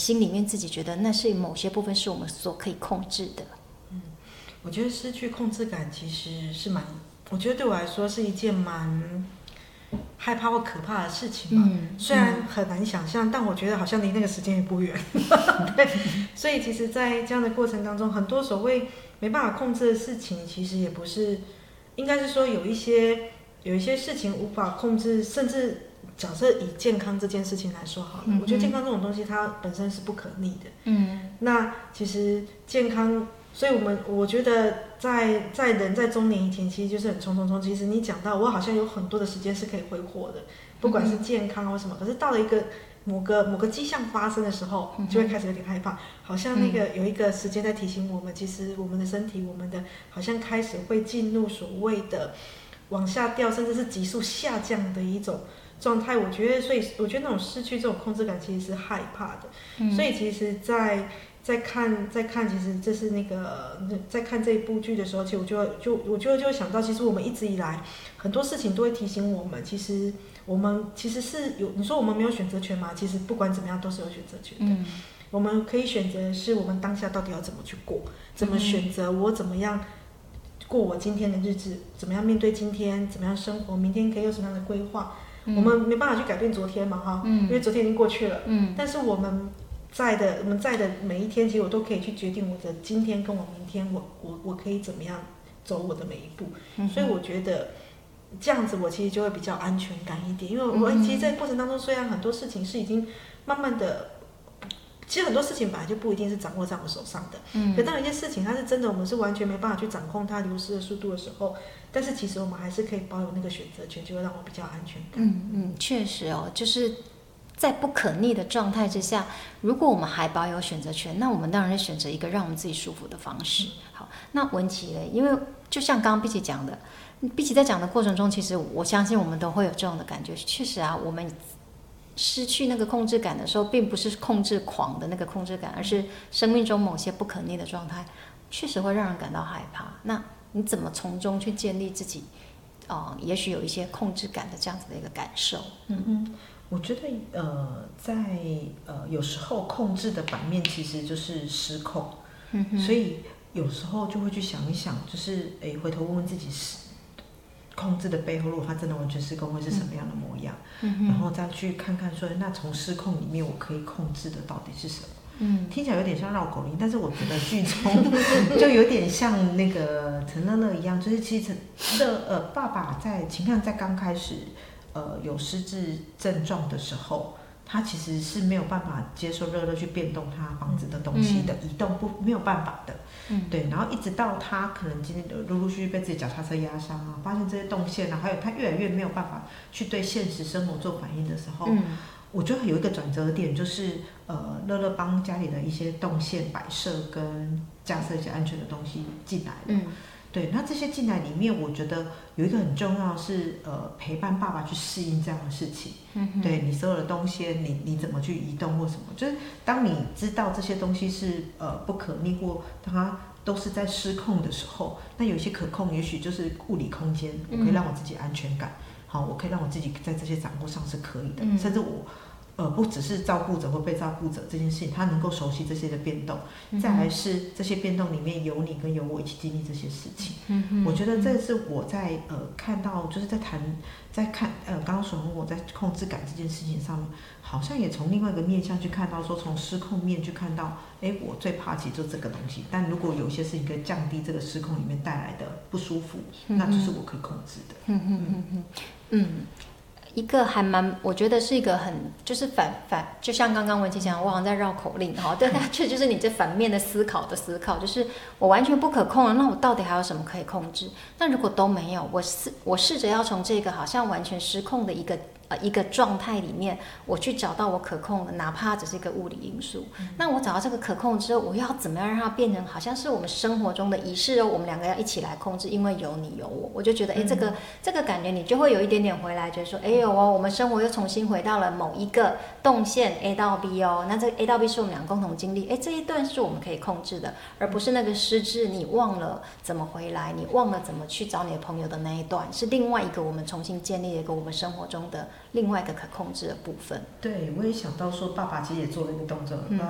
心里面自己觉得那是某些部分是我们所可以控制的。 我觉得失去控制感其实是我觉得对我来说是一件蛮害怕或可怕的事情嘛。虽然很难想象，但我觉得好像离那个时间也不远。对，所以其实在这样的过程当中，很多所谓没办法控制的事情，其实也不是，应该是说有一些事情无法控制，甚至假设以健康这件事情来说好了，我觉得健康这种东西它本身是不可逆的。那其实健康，所以我觉得在人在中年以前，其实就是很冲。其实你讲到我好像有很多的时间是可以挥霍的，不管是健康或什么。可是到了一个某个迹象发生的时候，就会开始有点害怕，好像那个有一个时间在提醒我们，其实我们的身体，我们的好像开始会进入所谓的往下掉，甚至是急速下降的一种状态。我觉得那种失去这种控制感其实是害怕的。所以其实在看，其实这是那个在看这一部剧的时候，其实我就会想到，其实我们一直以来很多事情都会提醒我们，其实我们其实是有，你说我们没有选择权吗？其实不管怎么样都是有选择权的。我们可以选择是我们当下到底要怎么去过，怎么选择我怎么样过我今天的日子，怎么样面对今天，怎么样生活，明天可以有什么样的规划。我们没办法去改变昨天嘛，哈，因为昨天已经过去了。但是我们在的每一天，其实我都可以去决定我的今天跟我明天，我可以怎么样走我的每一步。所以我觉得这样子，我其实就会比较安全感一点。因为我其实，在过程当中，虽然很多事情是已经慢慢的，其实很多事情本来就不一定是掌握在我们手上的。可当有一些事情它是真的，我们是完全没办法去掌控它流失的速度的时候，但是其实我们还是可以保有那个选择权，就会让我比较安全感。 确实哦，就是在不可逆的状态之下，如果我们还保有选择权，那我们当然是选择一个让我们自己舒服的方式。好，那文琪嘞，因为就像刚刚碧琪讲的，碧琪在讲的过程中，其实我相信我们都会有这种的感觉。确实啊，我们失去那个控制感的时候，并不是控制狂的那个控制感，而是生命中某些不可逆的状态，确实会让人感到害怕。那你怎么从中去建立自己也许有一些控制感的这样子的一个感受？ 我觉得在有时候控制的反面其实就是失控。所以有时候就会去想一想，就是回头问问自己，控制的背后，如果它真的完全失控，会是什么样的模样？然后再去看看说，那从失控里面我可以控制的到底是什么？听起来有点像绕口令，但是我觉得剧中就有点像那个陈乐乐一样，就是其实爸爸秦汉在刚开始有失智症状的时候，他其实是没有办法接受乐乐去变动他房子的东西的，移动没有办法的。对，然后一直到他可能今天陆陆续续被自己脚踏车压伤啊，发现这些动线啊，还有他越来越没有办法去对现实生活做反应的时候，我觉得有一个转折点，就是乐乐帮家里的一些动线摆设跟架设一些安全的东西进来了。对，那这些进来里面，我觉得有一个很重要的是陪伴爸爸去适应这样的事情。对，你所有的东西，你怎么去移动或什么，就是当你知道这些东西是不可逆或它都是在失控的时候，那有些可控，也许就是物理空间，我可以让我自己安全感。好，我可以让我自己在这些掌握上是可以的，甚至我。不只是照顾者或被照顾者这件事情，他能够熟悉这些的变动，再来是这些变动里面有你跟有我一起经历这些事情。我觉得这是我在看到，就是在看刚刚所问我在控制感这件事情上，好像也从另外一个面向去看到，说从失控面去看到，我最怕其实就这个东西。但如果有一些事情可以降低这个失控里面带来的不舒服，那就是我可以控制的。 一个还蛮，我觉得是一个很就是反，就像刚刚文琪讲，我好像在绕口令哈，对，确实就是你这反面的思考，就是我完全不可控了，那我到底还有什么可以控制？那如果都没有，我试着要从这个好像完全失控的一个状态里面，我去找到我可控的，哪怕只是一个物理因素。那我找到这个可控之后，我要怎么样让它变成好像是我们生活中的仪式哦？我们两个要一起来控制，因为有你有我，我就觉得这个感觉你就会有一点点回来，觉得说我们生活又重新回到了某一个动线 A 到 B 哦。那这个 A 到 B 是我们俩共同经历，这一段是我们可以控制的，而不是那个失智你忘了怎么回来，你忘了怎么去找你的朋友的那一段，是另外一个我们重新建立了一个我们生活中的另外一个可控制的部分。 对，我也想到说，爸爸其实也做了一个动作，